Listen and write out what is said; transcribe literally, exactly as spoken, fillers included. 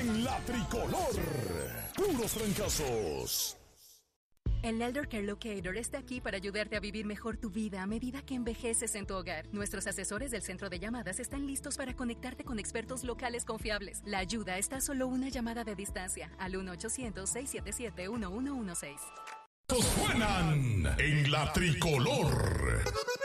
en la tricolor. Puros trancazos. El Elder Care Locator está aquí para ayudarte a vivir mejor tu vida a medida que envejeces en tu hogar. Nuestros asesores del centro de llamadas están listos para conectarte con expertos locales confiables. La ayuda está a solo una llamada de distancia al uno ochocientos, seis siete siete, uno uno uno seis. Suenan en la tricolor.